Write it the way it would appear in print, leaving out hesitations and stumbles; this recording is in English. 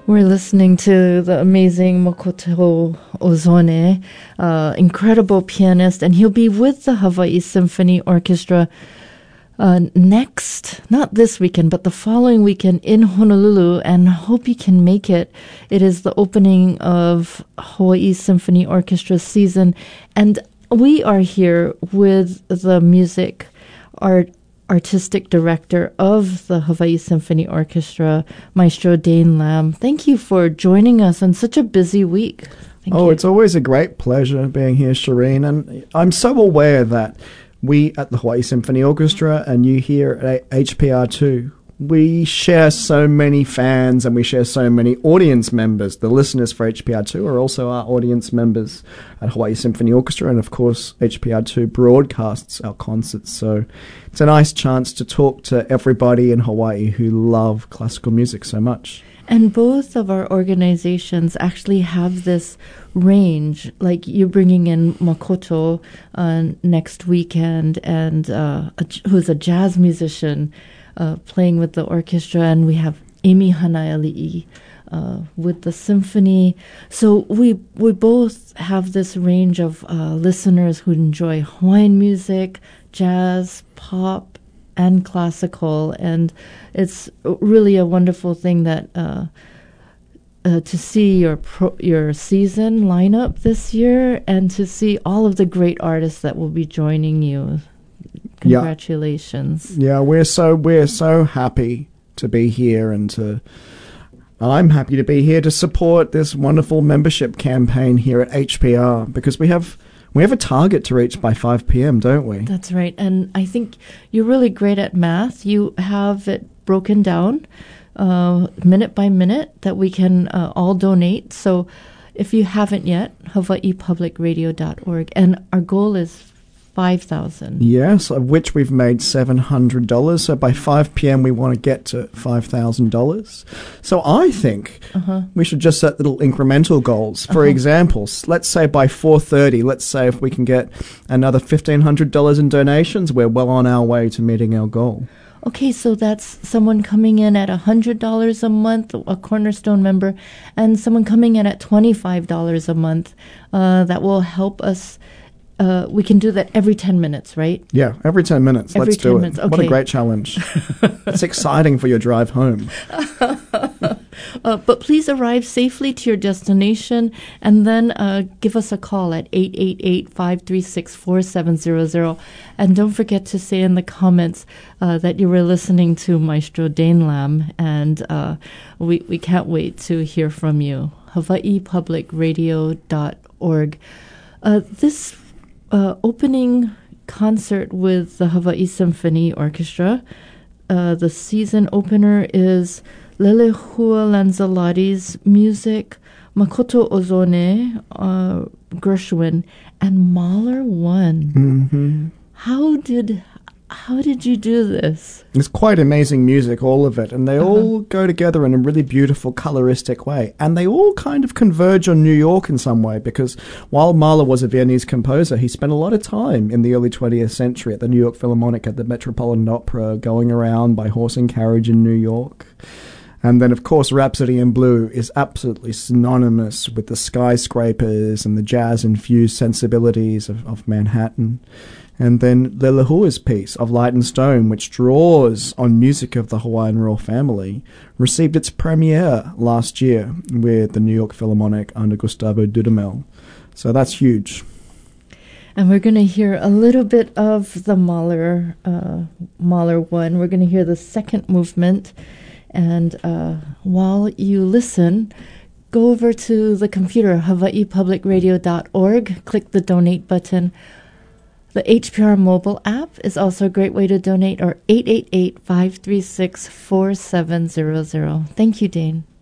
We're listening to the amazing Makoto Ozone, incredible pianist, and he'll be with the Hawaii Symphony Orchestra next, not this weekend, but the following weekend in Honolulu, and hope you can make it. It is the opening of Hawaii Symphony Orchestra season, and we are here with the artistic director of the Hawaii Symphony Orchestra, Maestro Dane Lamb. Thank you for joining us on such a busy week. Thank you. It's always a great pleasure being here, Shireen, and I'm so aware that we at the Hawaii Symphony Orchestra and you here at HPR2, we share so many fans and we share so many audience members. The listeners for HPR2 are also our audience members at Hawaii Symphony Orchestra, and of course HPR2 broadcasts our concerts. So it's a nice chance to talk to everybody in Hawaii who love classical music so much. And both of our organizations actually have this range, like you're bringing in Makoto next weekend, and who's a jazz musician playing with the orchestra, and we have Amy Hanaiali'i with the symphony. So we both have this range of listeners who enjoy Hawaiian music, jazz, pop, and classical, and it's really a wonderful thing that to see your season lineup this year, and to see all of the great artists that will be joining you. Congratulations! Yeah, we're so happy to be here, and I'm happy to be here to support this wonderful membership campaign here at HPR, because we have a target to reach by 5 p.m., don't we? That's right. And I think you're really great at math. You have it broken down minute by minute that we can all donate. So if you haven't yet, hawaiipublicradio.org. And our goal is $5,000. Yes, of which we've made $700. So by 5 p.m. we want to get to $5,000. So I think we should just set little incremental goals. For example, let's say by 4:30, let's say if we can get another $1,500 in donations, we're well on our way to meeting our goal. Okay, so that's someone coming in at $100 a month, a Cornerstone member, and someone coming in at $25 a month. That will help us. We can do that every 10 minutes, right? Yeah, every 10 minutes. Let's do it. Okay. What a great challenge. It's exciting for your drive home. But please arrive safely to your destination, and then give us a call at 888-536-4700. And don't forget to say in the comments that you were listening to Maestro Dane Lamb, and we can't wait to hear from you. hawaiipublicradio.org. This opening concert with the Hawaii Symphony Orchestra. The season opener is Lelehua Lanzalati's music, Makoto Ozone, Gershwin, and Mahler 1. Mm-hmm. How did you do this? It's quite amazing music, all of it, and they all go together in a really beautiful, coloristic way. And they all kind of converge on New York in some way, because while Mahler was a Viennese composer, he spent a lot of time in the early 20th century at the New York Philharmonic, at the Metropolitan Opera, going around by horse and carriage in New York. And then, of course, Rhapsody in Blue is absolutely synonymous with the skyscrapers and the jazz-infused sensibilities of Manhattan. And then Leluhua's piece of Light and Stone, which draws on music of the Hawaiian royal family, received its premiere last year with the New York Philharmonic under Gustavo Dudamel. So that's huge. And we're going to hear a little bit of the Mahler 1. We're going to hear the second movement. And while you listen, go over to the computer, hawaiipublicradio.org, click the donate button. The HPR mobile app is also a great way to donate, or 888-536-4700. Thank you, Dane.